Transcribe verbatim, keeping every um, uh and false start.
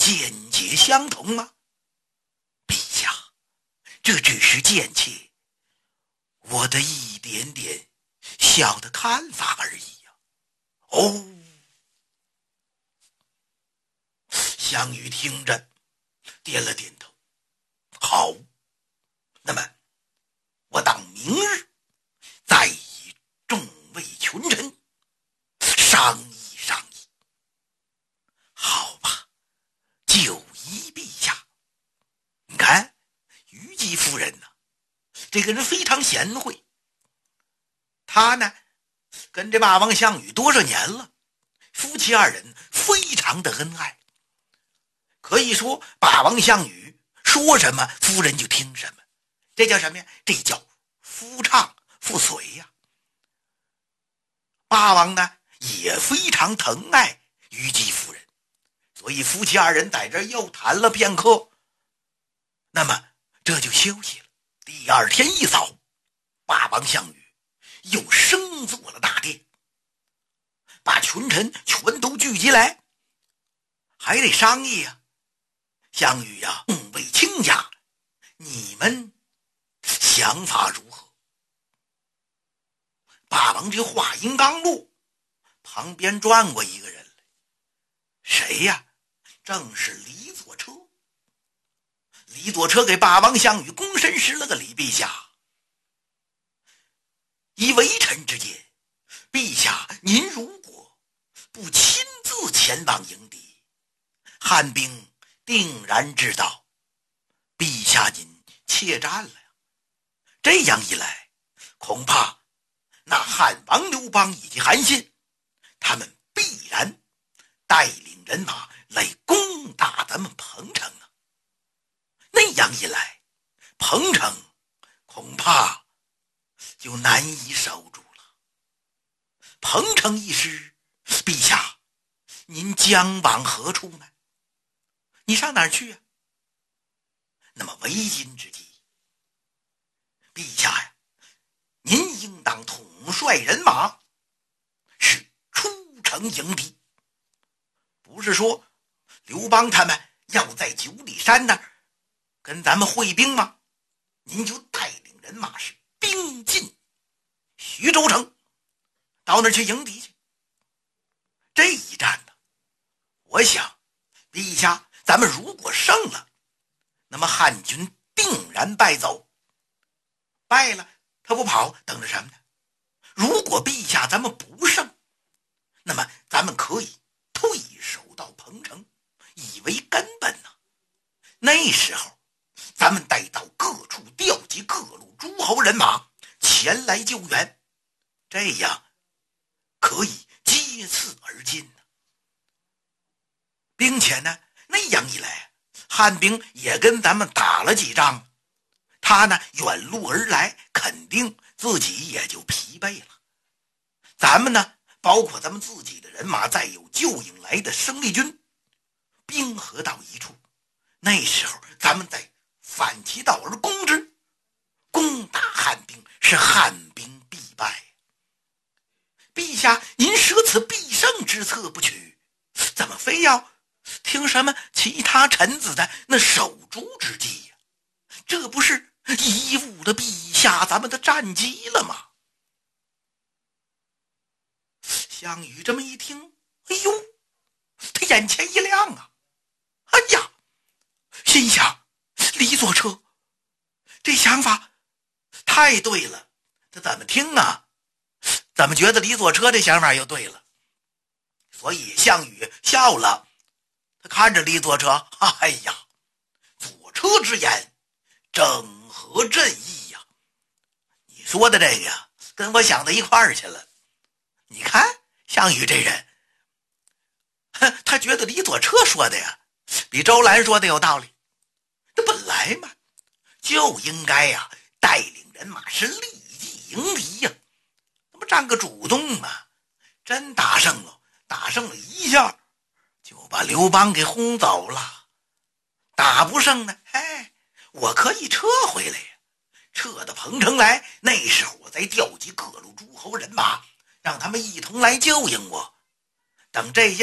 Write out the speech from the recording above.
见解相同吗？陛下，这只是贱妾我的一点点小的看法而已呀、啊。哦，项羽听着点了点头。好，那么我当明日再与众位群臣商议商议。好吧，就依陛下。你看虞姬夫人呢、啊，这个人非常贤惠，他呢跟这霸王项羽多少年了，夫妻二人非常的恩爱，可以说霸王项羽说什么夫人就听什么，这叫什么呀？这叫夫唱妇随呀。霸王呢也非常疼爱虞姬夫人，所以夫妻二人在这又谈了片刻，那么这就休息了。第二天一早，霸王项羽又升坐了大殿，把群臣全都聚集来，还得商议呀、啊。项羽呀、啊，众位卿家，你们想法如何？霸王这话音刚落，旁边转过一个人来，谁呀？正是李左车。李左车给霸王项羽躬身施了个礼，陛下，以微臣之见，陛下您如果不亲自前往迎敌，汉兵定然知道陛下您怯战了呀。这样一来，恐怕那汉王刘邦以及韩信，他们必然带领人马来攻打咱们彭城啊。那样一来，彭城恐怕就难以守住了。彭城一失，陛下您将往何处呢？你上哪儿去啊？那么为今之计，陛下呀，您应当统帅人马，是出城迎敌。不是说刘邦他们要在九里山那儿跟咱们会兵吗？您就带领人马是兵进徐州城，到那儿去迎敌去。这一战呢，我想陛下咱们如果胜了，那么汉军定然败走，败了他不跑等着什么呢？如果陛下咱们不胜，那么咱们可以退守到彭城，以为根本呢、啊。那时候咱们带到各处调集各路诸侯人马前来救援，这样可以接次而进呢。并且呢，那样一来，汉兵也跟咱们打了几仗，他呢远路而来，肯定自己也就疲惫了。咱们呢，包括咱们自己的人马，再有救应来的生力军，兵合到一处，那时候咱们再反其道而攻之，攻打汉兵，是汉兵必败。陛下您舍此必胜之策不取，怎么非要听什么其他臣子的那守株之计呀、啊？这不是贻误了陛下咱们的战机了吗？项羽这么一听，哎呦，他眼前一亮啊！哎呀，心想李左车这想法太对了，他怎么听啊？怎么觉得李左车这想法又对了？所以项羽笑了，他看着李左车，哎呀，左车之言正合朕意呀！你说的这个呀，跟我想到一块儿去了。你看项羽这人，他觉得李左车说的呀，比周兰说的有道理。这本来嘛，就应该呀，带领人马是立即迎敌呀，那不占个主动嘛。真打胜了，打胜了一下，就把刘邦给轰走了。打不胜呢，哎，我可以撤回来呀，撤到彭城来。那时候我再调集各路诸侯人马，让他们一同来救应我。等这些